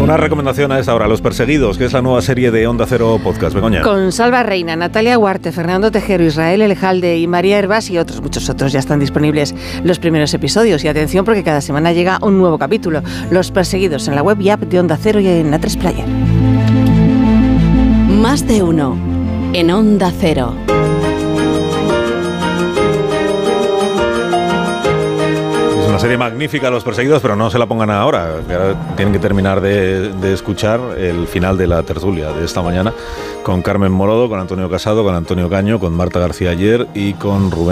Una recomendación a esta hora, Los Perseguidos, que es la nueva serie de Onda Cero Podcast. Begoña. Con Salva Reina, Natalia Huarte, Fernando Tejero, Israel Elejalde y María Hervás y muchos otros ya están disponibles los primeros episodios. Y atención porque cada semana llega un nuevo capítulo. Los Perseguidos en la web y app de Onda Cero y en A3 Player. Más de uno en Onda Cero. Una serie magnífica, Los Perseguidos, pero no se la pongan ahora. Tienen que terminar de escuchar el final de la tertulia de esta mañana con Carmen Morodo, con Antonio Casado, con Antonio Caño, con Marta García Ayer y con Rubén